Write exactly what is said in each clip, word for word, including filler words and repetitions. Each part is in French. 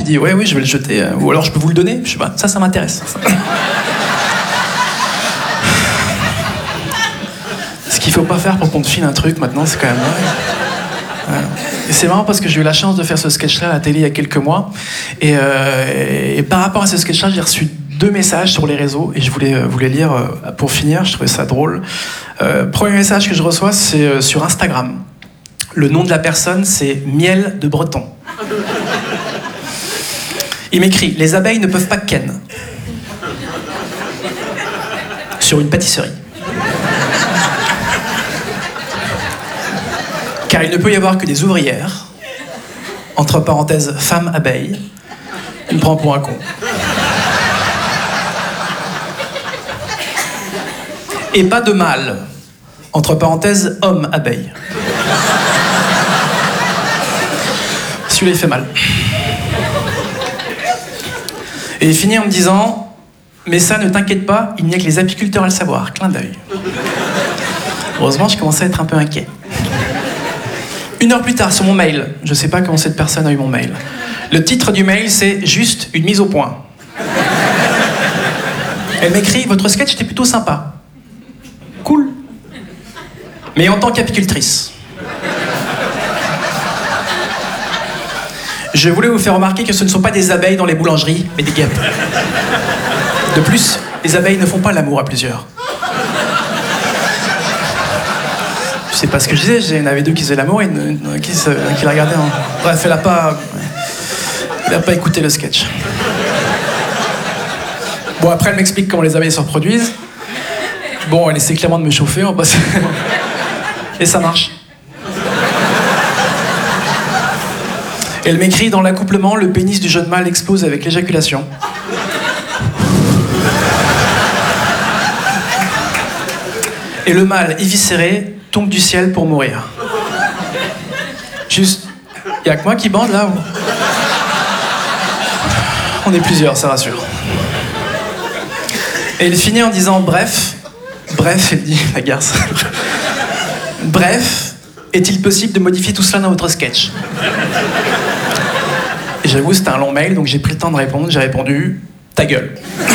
dit ouais, oui, je vais le jeter. Ou alors je peux vous le donner. Je sais pas, ça, ça m'intéresse. Ce qu'il faut pas faire pour qu'on te file un truc maintenant, c'est quand même vrai. Et c'est marrant parce que j'ai eu la chance de faire ce sketch-là à la télé il y a quelques mois. Et, euh, et par rapport à ce sketch-là, j'ai reçu deux messages sur les réseaux et je voulais euh, vous les lire euh, pour finir. Je trouvais ça drôle. Euh, premier message que je reçois, c'est euh, sur Instagram. Le nom de la personne, c'est Miel de Breton. Il m'écrit « Les abeilles ne peuvent pas ken » sur une pâtisserie. Car il ne peut y avoir que des ouvrières, entre parenthèses, femmes abeilles. Il me prend pour un con. Et pas de mâle, entre parenthèses, homme abeille. Celui-là, il fait mal. Et il finit en me disant « Mais ça, ne t'inquiète pas, il n'y a que les apiculteurs à le savoir. » Clin d'œil. Heureusement, je commençais à être un peu inquiet. Une heure plus tard, sur mon mail, je ne sais pas comment cette personne a eu mon mail. Le titre du mail, c'est juste une mise au point. Elle m'écrit « Votre sketch était plutôt sympa. » Cool. Mais en tant qu'apicultrice. Je voulais vous faire remarquer que ce ne sont pas des abeilles dans les boulangeries, mais des guêpes. De plus, les abeilles ne font pas l'amour à plusieurs. Je sais pas ce que je disais, il y en avait deux qui faisaient l'amour et une, une, qui, se, qui la regardaient. En... Bref, elle a pas... Elle a pas écouté le sketch. Bon, après, elle m'explique comment les abeilles se reproduisent. Bon, elle essaie clairement de me chauffer, on passe... Et ça marche. Elle m'écrit, dans l'accouplement, le pénis du jeune mâle explose avec l'éjaculation. Et le mâle, éviscéré, tombe du ciel pour mourir. Juste, y a que moi qui bande là ou... On est plusieurs, ça rassure. Et il finit en disant bref, bref, elle dit la garce. Bref, est-il possible de modifier tout cela dans votre sketch? Et j'avoue, c'était un long mail, donc j'ai pris le temps de répondre. J'ai répondu ta gueule.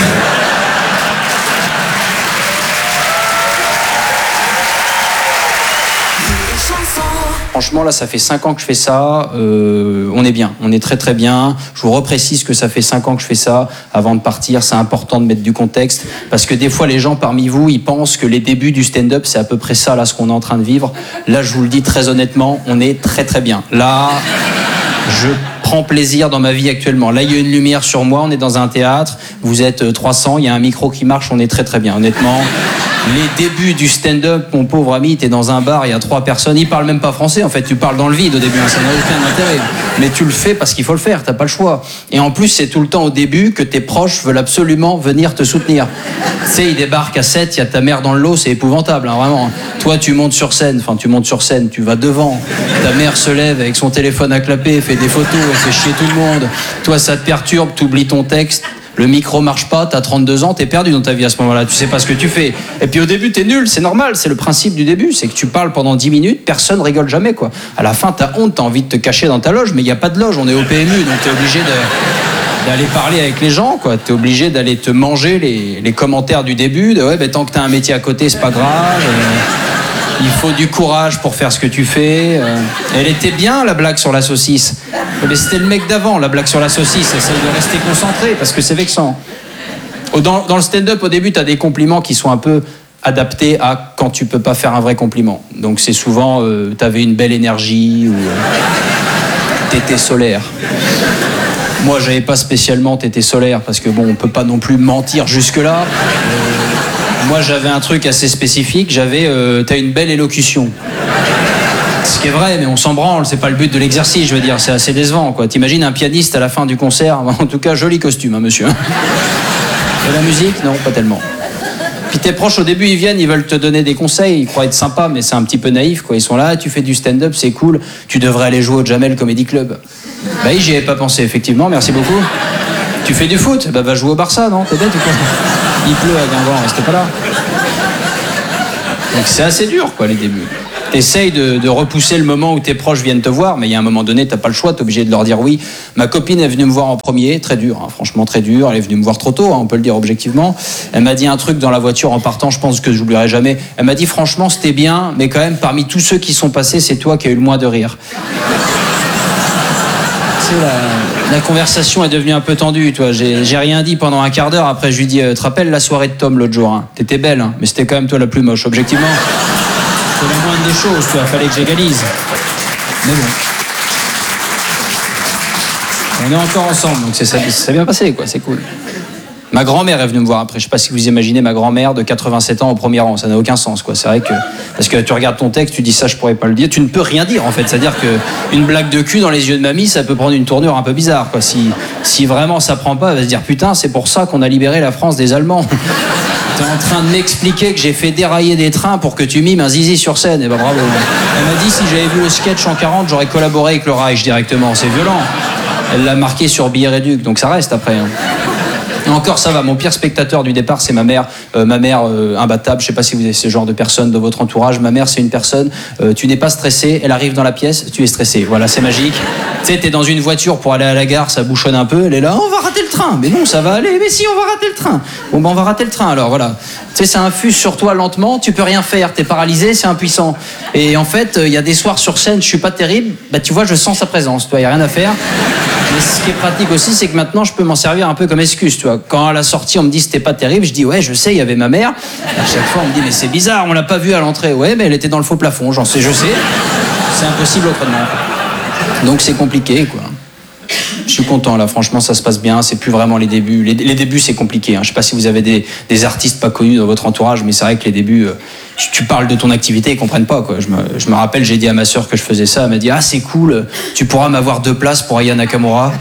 Franchement, là, ça fait cinq ans que je fais ça. Euh, on est bien, on est très très bien. Je vous reprécise que ça fait cinq ans que je fais ça. Avant de partir, c'est important de mettre du contexte. Parce que des fois, les gens parmi vous, ils pensent que les débuts du stand-up, c'est à peu près ça, là, ce qu'on est en train de vivre. Là, je vous le dis très honnêtement, on est très très bien. Là, je prends plaisir dans ma vie actuellement. Là, il y a une lumière sur moi, on est dans un théâtre. Vous êtes trois cents, il y a un micro qui marche, on est très très bien. Honnêtement, les débuts du stand-up, mon pauvre ami, t'es dans un bar, il y a trois personnes, ils parlent même pas français, en fait, tu parles dans le vide au début, hein, ça n'a aucun intérêt. Mais tu le fais parce qu'il faut le faire, t'as pas le choix. Et en plus, c'est tout le temps au début que tes proches veulent absolument venir te soutenir. Tu sais, ils débarquent à sept, il y a ta mère dans le lot, c'est épouvantable, hein, vraiment. Toi, tu montes sur scène, enfin, tu montes sur scène, tu vas devant. Ta mère se lève avec son téléphone à clapper, fait des photos, elle fait chier tout le monde. Toi, ça te perturbe, t'oublies ton texte. Le micro marche pas, t'as trente-deux ans, t'es perdu dans ta vie à ce moment-là, tu sais pas ce que tu fais. Et puis au début, t'es nul, c'est normal, c'est le principe du début, c'est que tu parles pendant dix minutes, personne rigole jamais, quoi. À la fin, t'as honte, t'as envie de te cacher dans ta loge, mais il y a pas de loge, on est au P M U, donc t'es obligé de, d'aller parler avec les gens, quoi. T'es obligé d'aller te manger les, les commentaires du début, de ouais, ben tant que t'as un métier à côté, c'est pas grave. Euh... Il faut du courage pour faire ce que tu fais. Elle était bien, la blague sur la saucisse. Mais c'était le mec d'avant, la blague sur la saucisse. Essaye de rester concentré, parce que c'est vexant. Dans, dans le stand-up, au début, tu as des compliments qui sont un peu adaptés à quand tu peux pas faire un vrai compliment. Donc c'est souvent, euh, t'avais une belle énergie, ou euh, t'étais solaire. Moi, j'avais pas spécialement t'étais solaire, parce que bon, on peut pas non plus mentir jusque-là. Euh, Moi, j'avais un truc assez spécifique. J'avais, euh, t'as une belle élocution. Ce qui est vrai, mais on s'en branle. C'est pas le but de l'exercice, je veux dire. C'est assez décevant, quoi. T'imagines un pianiste à la fin du concert. En tout cas, joli costume, hein, monsieur. Et la musique, non, pas tellement. Puis tes proches, au début, ils viennent, ils veulent te donner des conseils. Ils croient être sympas, mais c'est un petit peu naïf, quoi. Ils sont là, tu fais du stand-up, c'est cool. Tu devrais aller jouer au Jamel Comedy Club. Bah oui, j'y avais pas pensé, effectivement. Merci beaucoup. Tu fais du foot? Bah va jouer au Barça, non? T'es bête ou quoi? Il pleut à Guingamp, restez pas là. Donc c'est assez dur, quoi, les débuts. T'essayes de, de repousser le moment où tes proches viennent te voir, mais il y a un moment donné, t'as pas le choix, t'es obligé de leur dire oui. Ma copine est venue me voir en premier, très dur, hein, franchement très dur. Elle est venue me voir trop tôt, hein, on peut le dire objectivement. Elle m'a dit un truc dans la voiture en partant, je pense que je n'oublierai jamais. Elle m'a dit franchement c'était bien, mais quand même parmi tous ceux qui sont passés, c'est toi qui as eu le moins de rire. C'est la, la conversation est devenue un peu tendue, toi. J'ai, j'ai rien dit pendant un quart d'heure. Après, je lui dis, euh, te rappelles la soirée de Tom l'autre jour, hein. T'étais belle, hein, mais c'était quand même toi la plus moche. Objectivement, c'est la moindre des choses, tu vois. Fallait que j'égalise. Mais bon. On est encore ensemble, donc c'est, ça, ça s'est bien passé, quoi. C'est cool. Ma grand-mère est venue me voir après. Je sais pas si vous imaginez ma grand-mère de quatre-vingt-sept ans au premier rang. Ça n'a aucun sens, quoi. C'est vrai que parce que tu regardes ton texte, tu dis ça, je pourrais pas le dire. Tu ne peux rien dire, en fait. C'est-à-dire que une blague de cul dans les yeux de mamie, ça peut prendre une tournure un peu bizarre, quoi. Si si vraiment ça prend pas, elle va se dire putain, c'est pour ça qu'on a libéré la France des Allemands. T'es en train de m'expliquer que j'ai fait dérailler des trains pour que tu mimes un zizi sur scène. Et ben bravo. Elle m'a dit si j'avais vu le sketch en quarante, j'aurais collaboré avec le Reich directement. C'est violent. Elle l'a marqué sur billet réduc, donc ça reste après. Hein. Et encore ça va, mon pire spectateur du départ c'est ma mère, euh, ma mère euh, imbattable, je sais pas si vous avez ce genre de personne dans votre entourage, ma mère c'est une personne, euh, tu n'es pas stressé, elle arrive dans la pièce, tu es stressé, voilà c'est magique. Tu sais t'es dans une voiture pour aller à la gare, ça bouchonne un peu, elle est là, on va rater le train, mais non ça va aller, mais si on va rater le train, bon ben on va rater le train alors voilà. Tu sais ça infuse sur toi lentement, tu peux rien faire, t'es paralysé, c'est impuissant. Et en fait il euh, y a des soirs sur scène, je suis pas terrible, bah tu vois je sens sa présence, tu vois, y a rien à faire. Mais ce qui est pratique aussi, c'est que maintenant, je peux m'en servir un peu comme excuse, tu vois. Quand à la sortie, on me dit c'était pas terrible, je dis ouais, je sais, il y avait ma mère. À chaque fois, on me dit mais c'est bizarre, on l'a pas vue à l'entrée. Ouais, mais elle était dans le faux plafond, j'en sais, je sais. C'est impossible autrement. Donc c'est compliqué, quoi. Je suis content là, franchement ça se passe bien, c'est plus vraiment les débuts. Les, les débuts c'est compliqué, hein. Je sais pas si vous avez des, des artistes pas connus dans votre entourage, mais c'est vrai que les débuts, euh, tu, tu parles de ton activité, ils comprennent pas quoi. Je me, je me rappelle, j'ai dit à ma sœur que je faisais ça, elle m'a dit ah c'est cool, tu pourras m'avoir deux places pour Aya Nakamura.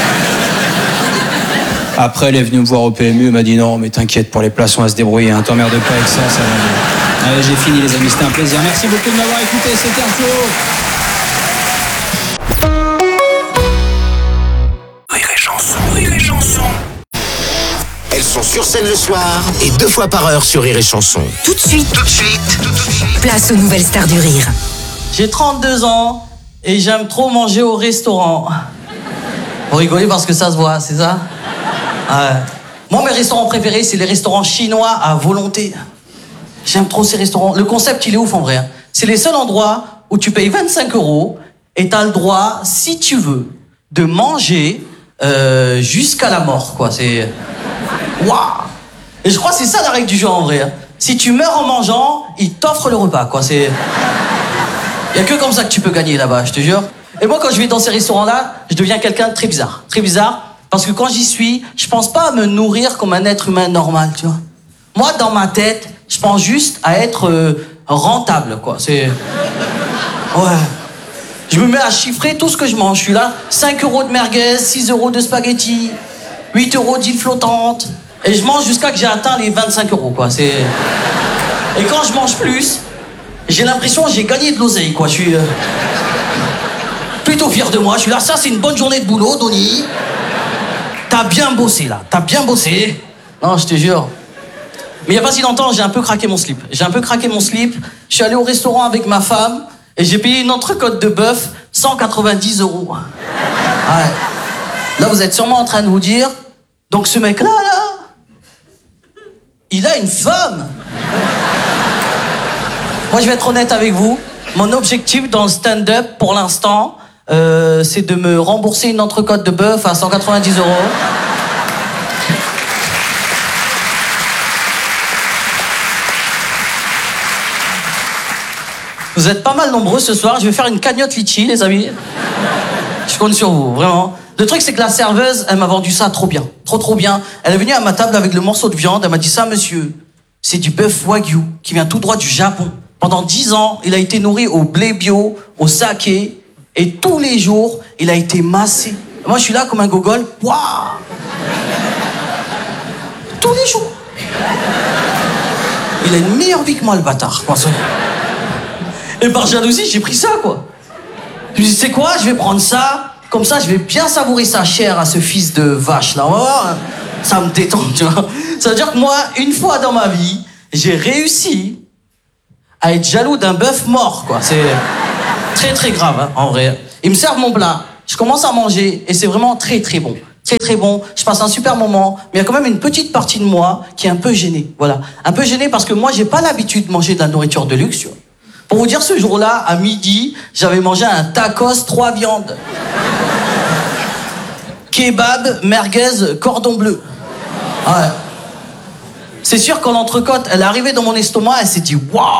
Après elle est venue me voir au P M U, elle m'a dit non mais t'inquiète pour les places on va se débrouiller, hein. T'emmerdes pas avec ça, ça va. Allez, j'ai fini les amis, c'était un plaisir. Merci beaucoup de m'avoir écouté, c'était un show. Elles sont sur scène le soir et deux fois par heure sur Rire et Chanson. Tout de suite, Tout de suite, tout de suite. place aux nouvelles stars du rire. J'ai trente-deux ans et j'aime trop manger au restaurant. Vous rigolez parce que ça se voit, c'est ça? Ouais. Moi, mes restaurants préférés, c'est les restaurants chinois à volonté. J'aime trop ces restaurants. Le concept, il est ouf en vrai. C'est les seuls endroits où tu payes vingt-cinq euros et t'as le droit, si tu veux, de manger euh, jusqu'à la mort, quoi. C'est... Waouh! Et je crois que c'est ça la règle du jeu en vrai. Si tu meurs en mangeant, ils t'offrent le repas, quoi. C'est... Il y a que comme ça que tu peux gagner là-bas, je te jure. Et moi, quand je vais dans ces restaurants-là, je deviens quelqu'un de très bizarre. Très bizarre, parce que quand j'y suis, je pense pas à me nourrir comme un être humain normal, tu vois. Moi, dans ma tête, je pense juste à être euh, rentable, quoi. C'est... Ouais. Je me mets à chiffrer tout ce que je mange. Je suis là, cinq euros de merguez, six euros de spaghettis, huit euros d'île flottante. Et je mange jusqu'à que j'ai atteint les vingt-cinq euros, quoi. C'est... Et quand je mange plus, j'ai l'impression que j'ai gagné de l'oseille, quoi. Je suis euh... plutôt fier de moi. Je suis là, ça, c'est une bonne journée de boulot, Donny. T'as bien bossé, là. T'as bien bossé. Non, je te jure. Mais il n'y a pas si longtemps, j'ai un peu craqué mon slip. J'ai un peu craqué mon slip. Je suis allé au restaurant avec ma femme et j'ai payé une entrecôte de bœuf cent quatre-vingt-dix euros. Ouais. Là, vous êtes sûrement en train de vous dire, donc ce mec-là, là, il a une femme. Moi, je vais être honnête avec vous. Mon objectif dans le stand-up, pour l'instant, euh, c'est de me rembourser une entrecôte de bœuf à cent quatre-vingt-dix euros. Vous êtes pas mal nombreux ce soir. Je vais faire une cagnotte litchi, les amis. Je compte sur vous, vraiment. Le truc, c'est que la serveuse, elle m'a vendu ça trop bien. Trop, trop bien. Elle est venue à ma table avec le morceau de viande. Elle m'a dit ça, monsieur. C'est du bœuf wagyu qui vient tout droit du Japon. Pendant dix ans, il a été nourri au blé bio, au saké. Et tous les jours, il a été massé. Moi, je suis là comme un gogol. Waouh! Tous les jours. Il a une meilleure vie que moi, le bâtard. Quoi, ça. Et par jalousie, j'ai pris ça, quoi. Je me dis, c'est quoi? Je vais prendre ça. Comme ça, je vais bien savourer sa chair à ce fils de vache, là. On va voir. Ça me détend, tu vois. Ça veut dire que moi, une fois dans ma vie, j'ai réussi à être jaloux d'un bœuf mort, quoi. C'est très très grave, hein, en vrai. Ils me servent mon plat, je commence à manger et c'est vraiment très très bon. Très très bon, je passe un super moment, mais il y a quand même une petite partie de moi qui est un peu gênée, voilà. Un peu gênée parce que moi, j'ai pas l'habitude de manger de la nourriture de luxe, tu vois. Pour vous dire, ce jour-là, à midi, j'avais mangé un tacos, trois viandes. Kebab, merguez, cordon bleu. Ouais. C'est sûr, quand l'entrecôte, elle est arrivée dans mon estomac, elle s'est dit « Waouh !»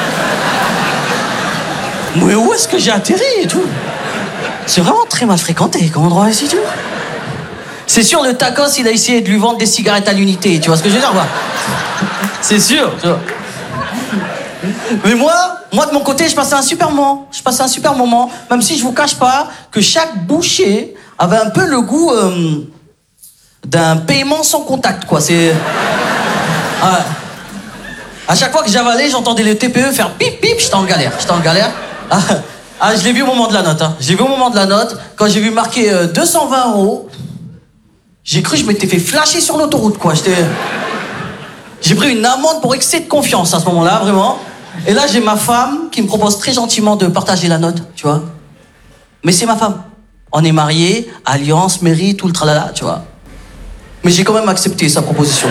Mais où est-ce que j'ai atterri et tout? C'est vraiment très mal fréquenté comme endroit ici, tu vois. C'est sûr, le tacos, il a essayé de lui vendre des cigarettes à l'unité, tu vois ce que je veux dire, quoi. C'est sûr, tu vois. Mais moi, moi de mon côté, je passais un super moment. Je passais un super moment, même si je vous cache pas que chaque bouchée avait un peu le goût euh, d'un paiement sans contact, quoi. C'est... Ouais. À chaque fois que j'avalais, j'entendais les T P E faire pip pip, j'étais en galère, j'étais en galère. Ah, ah, je l'ai vu au moment de la note, hein. Je l'ai vu au moment de la note, quand j'ai vu marquer euh, deux cent vingt euros, j'ai cru que je m'étais fait flasher sur l'autoroute, quoi. J'étais... J'ai pris une amende pour excès de confiance à ce moment-là, vraiment. Et là, j'ai ma femme qui me propose très gentiment de partager la note, tu vois. Mais c'est ma femme. On est mariés, alliance, mairie, tout le tralala, tu vois. Mais j'ai quand même accepté sa proposition.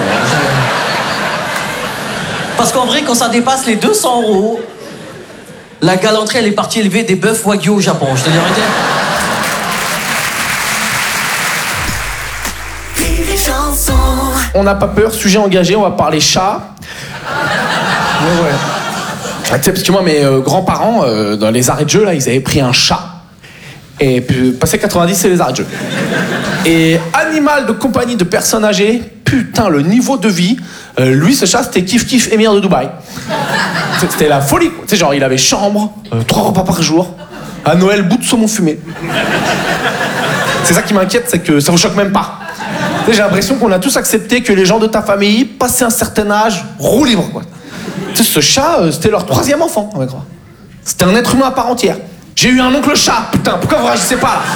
Parce qu'en vrai, quand ça dépasse les deux cents euros, la galanterie, elle est partie élever des bœufs wagyu au Japon, je te dis la vérité. On n'a pas peur, sujet engagé, on va parler chat. Ouais, ouais. Ah, tu sais, parce que moi, mes euh, grands-parents, euh, dans les arrêts de jeu, là, ils avaient pris un chat. Et puis, passé quatre-vingt-dix, c'est les arrêts de jeu. Et animal de compagnie de personnes âgées, putain, le niveau de vie, euh, lui, ce chat, c'était kiff kiff émir de Dubaï. C'était la folie, quoi. Tu sais, genre, il avait chambre, euh, trois repas par jour, à Noël, bout de saumon fumé. C'est ça qui m'inquiète, c'est que ça vous choque même pas. Tu sais, j'ai l'impression qu'on a tous accepté que les gens de ta famille, passé un certain âge, roulent libre, quoi. Tu sais, ce chat, euh, c'était leur troisième enfant, on va croire. C'était un être humain à part entière. J'ai eu un oncle chat, putain, pourquoi vous réagissez pas là?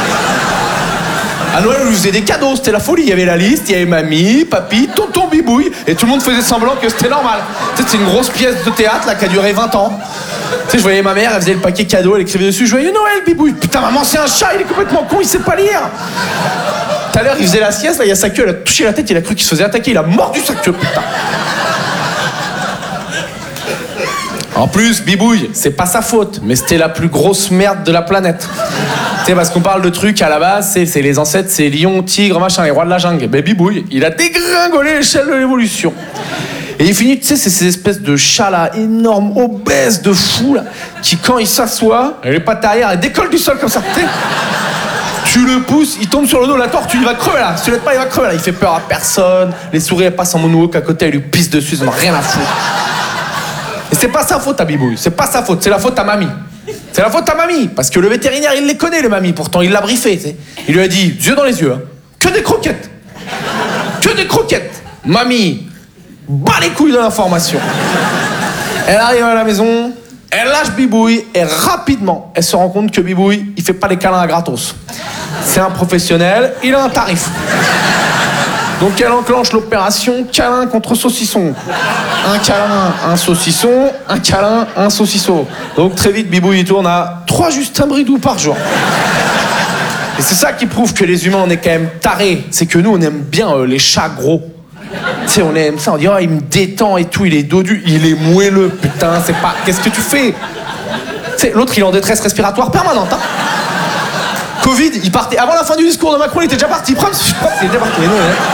À Noël, on lui faisait des cadeaux, c'était la folie. Il y avait la liste, il y avait mamie, papy, tonton bibouille, et tout le monde faisait semblant que c'était normal. Tu sais, c'est une grosse pièce de théâtre là qui a duré vingt ans. Tu sais, je voyais ma mère, elle faisait le paquet cadeau, elle écrivait dessus, joyeux Noël, bibouille. Putain, maman, c'est un chat, il est complètement con, il sait pas lire. Tout à l'heure, il faisait la sieste, là, il y a sa queue, elle a touché la tête, il a cru qu'il se faisait attaquer, il a mordu sa queue, putain. En plus, bibouille, c'est pas sa faute, mais c'était la plus grosse merde de la planète. Tu sais, parce qu'on parle de trucs à la base, c'est, c'est les ancêtres, c'est lion, tigre, machin, les rois de la jungle. Mais bibouille, il a dégringolé l'échelle de l'évolution. Et il finit, tu sais, c'est ces espèces de chats là, énormes, obèses, de fous là, qui quand il s'assoit, les pattes arrière, elles décollent du sol comme ça. Tu sais, tu le pousses, il tombe sur le dos, la tortue, il va crever là. Si tu l'aides pas, il va crever là. Il fait peur à personne. Les souris, elles passent en moonwalk à côté, elles lui pissent dessus, ils en ont rien à foutre. Et c'est pas sa faute à bibouille, c'est pas sa faute, c'est la faute à mamie. C'est la faute à mamie, parce que le vétérinaire, il les connaît, le mamie, pourtant il l'a briefé, tu sais. Il lui a dit, yeux dans les yeux, hein, que des croquettes. Que des croquettes. Mamie, bat les couilles de l'information. Elle arrive à la maison, elle lâche bibouille, et rapidement, elle se rend compte que bibouille, il fait pas les câlins à gratos. C'est un professionnel, il a un tarif. Donc elle enclenche l'opération câlin contre saucisson. Un câlin, un saucisson, un câlin, un saucisson. Donc très vite, bibouille il tourne à trois Justin Bridou par jour. Et c'est ça qui prouve que les humains, on est quand même tarés. C'est que nous, on aime bien euh, les chats gros. Tu sais, on aime ça, on dit, oh, il me détend et tout, il est dodu, il est moelleux, putain, c'est pas... Qu'est-ce que tu fais? Tu sais, l'autre, il est en détresse respiratoire permanente, hein. Covid, il partait... Avant la fin du discours de Macron, il était déjà parti. Prends, il était parti. Mais non, hein.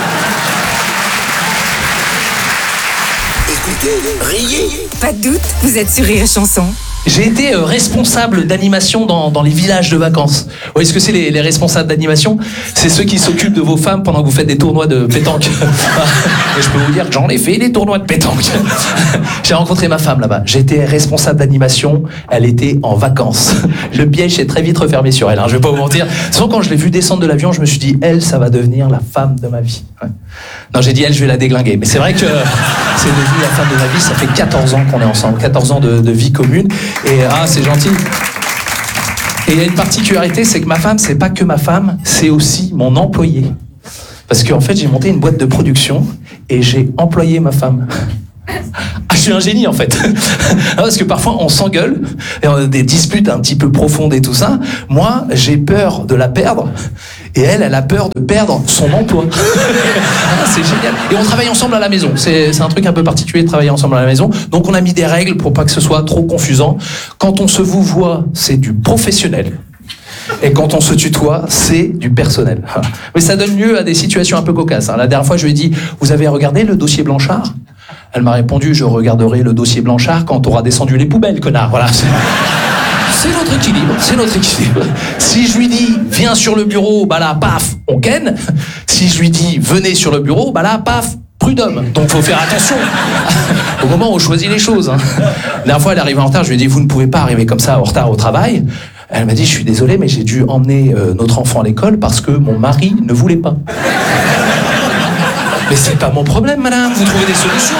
Écoutez, riez. Pas de doute, vous êtes sur Rire et Chanson. J'ai été euh, responsable d'animation dans, dans les villages de vacances. Vous voyez ce que c'est les, les responsables d'animation? C'est ceux qui s'occupent de vos femmes pendant que vous faites des tournois de pétanque. Et je peux vous dire que j'en ai fait des tournois de pétanque. J'ai rencontré ma femme là-bas. J'étais responsable d'animation. Elle était en vacances. Le piège s'est très vite refermé sur elle. Hein, je vais pas vous mentir. Sauf quand je l'ai vue descendre de l'avion, je me suis dit, elle, ça va devenir la femme de ma vie. Ouais. Non, j'ai dit, elle, je vais la déglinguer. Mais c'est vrai que c'est devenu la femme de ma vie. Ça fait quatorze ans qu'on est ensemble. quatorze ans de, de vie commune. Et ah, c'est gentil. Et il y a une particularité, c'est que ma femme, c'est pas que ma femme, c'est aussi mon employé. Parce qu'en fait, j'ai monté une boîte de production et j'ai employé ma femme. À suis un génie en fait. Parce que parfois on s'engueule, et on a des disputes un petit peu profondes et tout ça. Moi, j'ai peur de la perdre, et elle, elle a peur de perdre son emploi. C'est génial. Et on travaille ensemble à la maison. C'est, c'est un truc un peu particulier de travailler ensemble à la maison. Donc on a mis des règles pour pas que ce soit trop confusant. Quand on se vouvoie, c'est du professionnel. Et quand on se tutoie, c'est du personnel. Mais ça donne lieu à des situations un peu cocasses. La dernière fois, je lui ai dit, vous avez regardé le dossier Blanchard ? Elle m'a répondu, je regarderai le dossier Blanchard quand t'auras descendu les poubelles, connard. Voilà. C'est notre équilibre, c'est notre équilibre. Si je lui dis, viens sur le bureau, bah là, paf, on ken. Si je lui dis, venez sur le bureau, bah là, paf, prud'homme. Donc faut faire attention au moment où on choisit les choses. Hein. La dernière fois, elle est arrivée en retard, je lui ai dit, vous ne pouvez pas arriver comme ça en retard au travail. Elle m'a dit, je suis désolée, mais j'ai dû emmener euh, notre enfant à l'école parce que mon mari ne voulait pas. Mais c'est pas mon problème, madame, vous trouvez des solutions.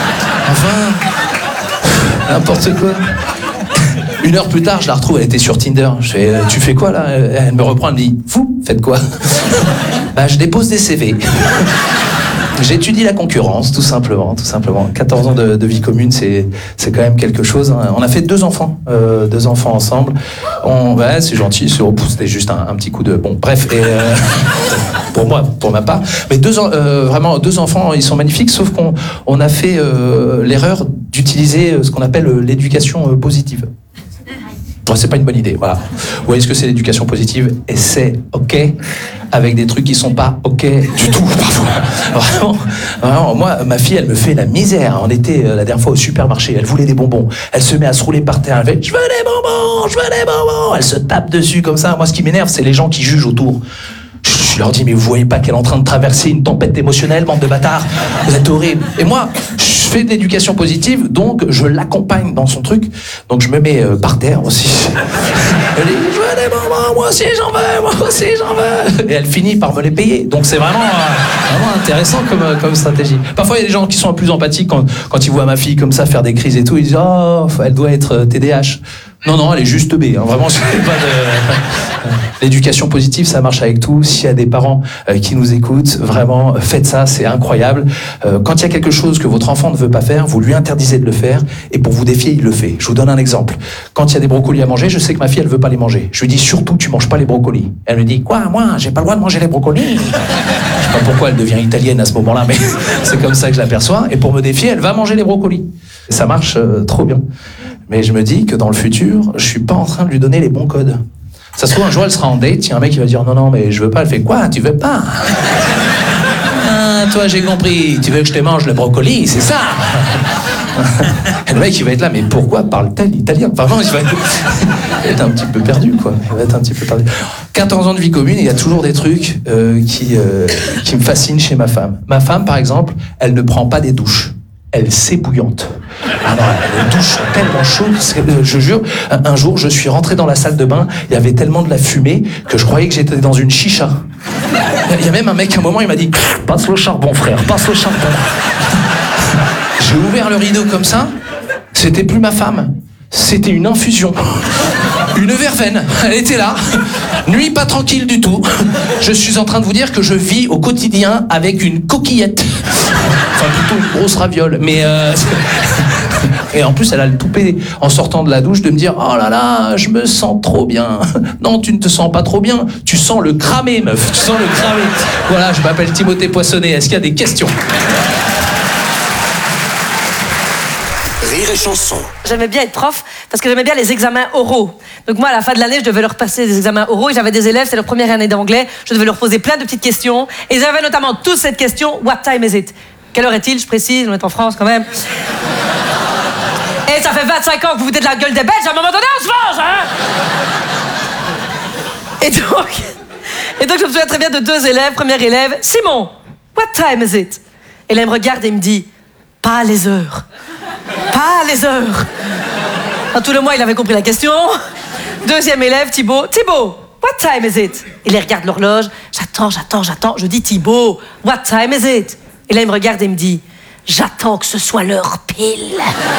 Enfin, n'importe quoi. Une heure plus tard, je la retrouve, elle était sur Tinder. Je fais, tu fais quoi là ? Elle me reprend, elle me dit, vous, faites quoi ? Bah, je dépose des C V. J'étudie la concurrence, tout simplement, tout simplement. quatorze ans de, de vie commune, c'est, c'est quand même quelque chose. Hein. On a fait deux enfants, euh, deux enfants ensemble. On, ouais, c'est gentil, c'est, c'était juste un, un petit coup de... Bon, bref, et, euh, pour moi, pour ma part. Mais deux, euh, vraiment, deux enfants, ils sont magnifiques, sauf qu'on on a fait euh, l'erreur d'utiliser ce qu'on appelle l'éducation euh, positive. Bon, c'est pas une bonne idée, voilà. Vous voyez ce que c'est l'éducation positive ? Et c'est OK, avec des trucs qui sont pas OK du tout, parfois. Vraiment, vraiment, moi, ma fille, elle me fait la misère. On était euh, la dernière fois au supermarché, elle voulait des bonbons. Elle se met à se rouler par terre, elle fait « Je veux des bonbons, je veux des bonbons !» Elle se tape dessus comme ça. Moi, ce qui m'énerve, c'est les gens qui jugent autour. Je leur dis, mais vous voyez pas qu'elle est en train de traverser une tempête émotionnelle, bande de bâtards ? Vous êtes horrible. Et moi, je fais de l'éducation positive, donc je l'accompagne dans son truc. Donc je me mets euh, par terre aussi. Elle dit, je veux des bonbons, moi aussi j'en veux, moi aussi j'en veux. Et elle finit par me les payer. Donc c'est vraiment, euh, vraiment intéressant comme, euh, comme stratégie. Parfois, il y a des gens qui sont plus empathiques quand, quand ils voient ma fille comme ça faire des crises et tout. Ils disent, oh, elle doit être T D A H. Non, non, elle est juste B. Hein. Vraiment, c'est pas de... L'éducation positive, ça marche avec tout. S'il y a des parents euh, qui nous écoutent, vraiment, faites ça, c'est incroyable. Euh, quand il y a quelque chose que votre enfant ne veut pas faire, vous lui interdisez de le faire, et pour vous défier, il le fait. Je vous donne un exemple. Quand il y a des brocolis à manger, je sais que ma fille, elle veut pas les manger. Je lui dis, surtout, tu manges pas les brocolis. Elle me dit, quoi, moi, j'ai pas le droit de manger les brocolis. Je sais pas pourquoi elle devient italienne à ce moment-là, mais c'est comme ça que je l'aperçois. Et pour me défier, elle va manger les brocolis. Et ça marche euh, trop bien. Mais je me dis que dans le futur, je suis pas en train de lui donner les bons codes. Ça se trouve, un jour, elle sera en date, il y a un mec qui va dire « Non, non, mais je veux pas ». Elle fait « Quoi ? Tu veux pas ?»« Ah, toi, j'ai compris. Tu veux que je te mange le brocoli, c'est ça ?» Et le mec, il va être là « Mais pourquoi parle-t-elle italien ?» Enfin, non, il va être un petit peu perdu, quoi. Il va être un petit peu perdu. quatorze ans de vie commune, il y a toujours des trucs euh, qui, euh, qui me fascinent chez ma femme. Ma femme, par exemple, elle ne prend pas des douches. Elle s'ébouillante. Alors, les douches sont tellement chaudes, je jure, un, un jour, je suis rentré dans la salle de bain, il y avait tellement de la fumée que je croyais que j'étais dans une chicha. Il y a même un mec, à un moment, il m'a dit « Passe le charbon, frère, passe le charbon. » J'ai ouvert le rideau comme ça, c'était plus ma femme, c'était une infusion. Une verveine, elle était là, nuit pas tranquille du tout. Je suis en train de vous dire que je vis au quotidien avec une coquillette. Enfin, plutôt une grosse raviole, mais... Euh... Et en plus, elle a le toupet en sortant de la douche de me dire « Oh là là, je me sens trop bien. » Non, tu ne te sens pas trop bien, tu sens le cramé, meuf, tu sens le cramé. Voilà, je m'appelle Timothée Poissonnet, est-ce qu'il y a des questions ? Rire et chanson. J'aimais bien être prof parce que j'aimais bien les examens oraux. Donc moi, à la fin de l'année, je devais leur passer des examens oraux et j'avais des élèves, c'est leur première année d'anglais, je devais leur poser plein de petites questions et ils avaient notamment tous cette question « What time is it ?» Quelle heure est-il ? Je précise, on est en France quand même. Et ça fait vingt-cinq ans que vous vous dites de la gueule des Belges, à un moment donné, on se venge, hein ? Et donc, et donc, je me souviens très bien de deux élèves. Premier élève, Simon, what time is it? Et là, il me regarde et il me dit, pas les heures. Pas les heures. Dans tout le mois, il avait compris la question. Deuxième élève, Thibaut, Thibaut, what time is it? Il regarde l'horloge, j'attends, j'attends, j'attends. Je dis, Thibaut, what time is it? Et là, il me regarde et il me dit, j'attends que ce soit l'heure pile.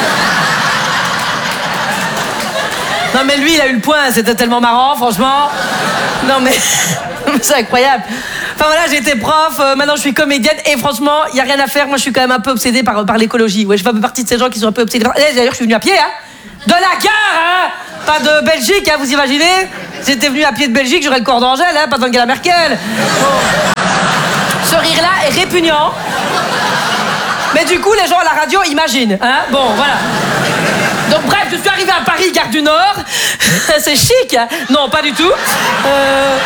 Non, mais lui, il a eu le point, c'était tellement marrant, franchement. Non, mais c'est incroyable. Enfin voilà, j'ai été prof, euh, maintenant je suis comédienne et franchement, il y a rien à faire. Moi, je suis quand même un peu obsédée par, par l'écologie. Ouais, je fais un peu partie de ces gens qui sont un peu obsédés. Par... D'ailleurs, je suis venue à pied, hein. De la gare, hein. Pas de Belgique, hein, vous imaginez? J'étais venu à pied de Belgique, j'aurais le corps d'Angèle, hein, pas d'Angela Merkel. Bon. Ce rire-là est répugnant. Mais du coup, les gens à la radio imaginent, hein. Bon, voilà. Donc bref, je suis arrivée à Paris, gare du Nord. C'est chic, hein. Non, pas du tout. Euh...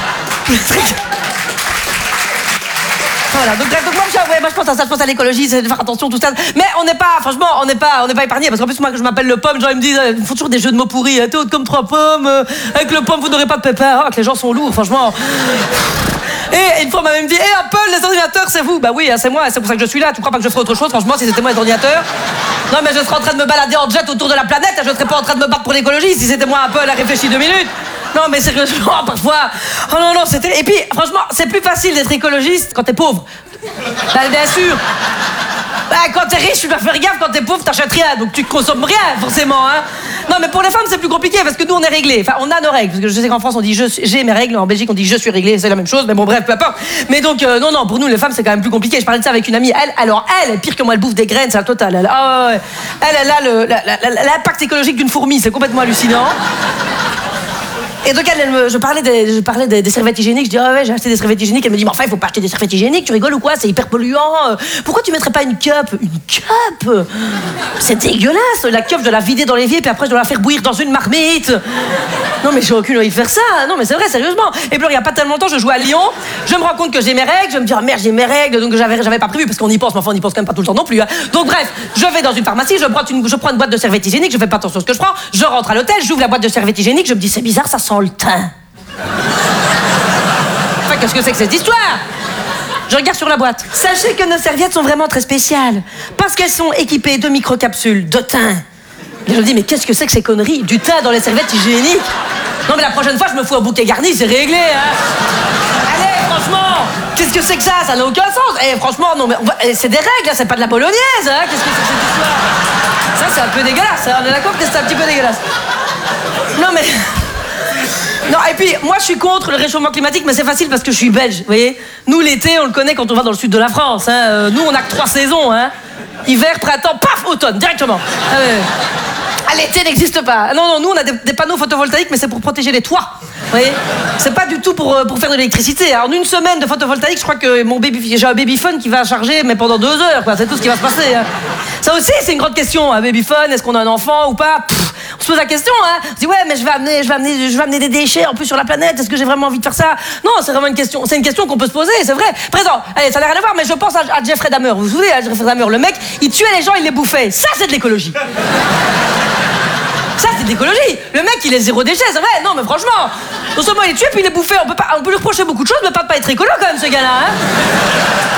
Voilà, donc bref, donc moi, je, ouais, moi je pense à ça, je pense à l'écologie, c'est de faire attention, tout ça. Mais on n'est pas, franchement, on n'est pas, on n'est pas épargné, parce qu'en plus moi, que je m'appelle le pomme, les gens ils me disent, ils font toujours des jeux de mots pourris, t'es haute comme trois pommes, euh, avec le pomme vous n'aurez pas de pépins, oh, que les gens sont lourds, franchement. Et une fois on m'a même dit, hé hey, Apple, les ordinateurs, c'est vous. Bah oui, hein, c'est moi, c'est pour ça que je suis là. Tu crois pas que je ferais autre chose, franchement, si c'était moi les ordinateurs? Non, mais je serais en train de me balader en jet autour de la planète, je serais pas en train de me battre pour l'écologie si c'était moi Apple à réfléchir deux minutes. Non, mais sérieusement, parfois. Oh non, non, c'était. Et puis, franchement, c'est plus facile d'être écologiste quand t'es pauvre. Bah, bien sûr. Bah, quand t'es riche, tu dois faire gaffe, quand t'es pauvre, t'achètes rien, donc tu consommes rien, forcément, hein. Non, mais pour les femmes, c'est plus compliqué parce que nous, on est réglés. Enfin, on a nos règles. Parce que je sais qu'en France, on dit je suis- j'ai mes règles, en Belgique, on dit je suis réglé, c'est la même chose, mais bon, bref, peu importe. Mais donc, euh, non, non, pour nous, les femmes, c'est quand même plus compliqué. Je parlais de ça avec une amie. Elle, alors, elle est pire que moi, elle bouffe des graines, c'est la totale. Elle, ah, ouais, ouais. elle, elle a le- la- la- la- l'impact écologique d'une fourmi, c'est complètement hallucinant. Et donc, elle, elle me- je parlais, des, je parlais des, des serviettes hygiéniques. Je dis, ah ouais, j'ai acheté des serviettes hygiéniques. Elle me dit, mais enfin, il faut pas acheter des serviettes hygiéniques. Tu rigoles ou quoi? C'est hyper polluant. Euh, Pourquoi tu mettrais pas une cup? Une cup? C'est dégueulasse. La cup, je dois la vider dans l'évier, puis après, je dois la faire bouillir dans une marmite. Non, mais j'ai aucune envie de faire ça. Non, mais c'est vrai, sérieusement. Et puis, il y a pas tellement longtemps, je jouais à Lyon. Je me rends compte que j'ai mes règles. Je me dis, ah merde, j'ai mes règles. Donc, j'avais, j'avais pas prévu, parce qu'on y pense, mais enfin, on y pense quand même pas tout le temps non plus. Hein. Donc, bref, je vais dans une pharmacie, je prends une, je prends une boîte de serviettes hygiéniques, je fais pas attention à ce que je prends. Je rentre à l'hôtel, j'ouvre la boîte de serviettes hygiéniques, je me dis, c'est bizarre, ça sent le thym. Enfin, qu'est-ce que c'est que cette histoire? Je regarde sur la boîte. Sachez que nos serviettes sont vraiment très spéciales parce qu'elles sont équipées de microcapsules de thym. Et je me dis, mais qu'est-ce que c'est que ces conneries? Du thym dans les serviettes hygiéniques? Non, mais la prochaine fois, je me fous un bouquet garni, c'est réglé, hein. Allez, franchement, qu'est-ce que c'est que ça? Ça n'a aucun sens. Eh, franchement, non, mais on va- eh, c'est des règles, hein, c'est pas de la bolognaise, hein. Qu'est-ce que c'est que cette histoire? Ça, c'est un peu dégueulasse, hein. On est d'accord que c'est un petit peu dégueulasse. Non, mais... Non, et puis, moi, je suis contre le réchauffement climatique, mais c'est facile parce que je suis belge, vous voyez. Nous, l'été, on le connaît quand on va dans le sud de la France, hein. Euh, Nous, on a que trois saisons, hein. Hiver, printemps, paf, automne, directement. Ah, ouais. Ah, l'été n'existe pas. Non, non, nous, on a des, des panneaux photovoltaïques, mais c'est pour protéger les toits, vous voyez. C'est pas du tout pour, euh, pour faire de l'électricité. En une semaine de photovoltaïque, je crois que mon baby, j'ai un babyphone qui va charger, mais pendant deux heures, quoi. C'est tout ce qui va se passer, hein. Ça aussi, c'est une grande question, un babyphone, est-ce qu'on a un enfant ou pas? Pff, on se pose la question, hein. On se dit, ouais, mais je vais amener, je vais amener, je vais amener des déchets en plus sur la planète, est-ce que j'ai vraiment envie de faire ça? Non, c'est vraiment une question, c'est une question qu'on peut se poser, c'est vrai. Présent, allez, ça n'a rien à voir, mais je pense à, à Jeffrey Dahmer. Vous vous souvenez, à Jeffrey Dahmer, le mec, il tuait les gens, il les bouffait. Ça, c'est de l'écologie. Ça, c'est de l'écologie. Le mec, il est zéro déchet, c'est vrai. Non, mais franchement, non seulement il est tué, puis il est bouffé. On peut, pas, on peut lui reprocher beaucoup de choses, mais pas de pas être écolo quand même, ce gars-là, hein.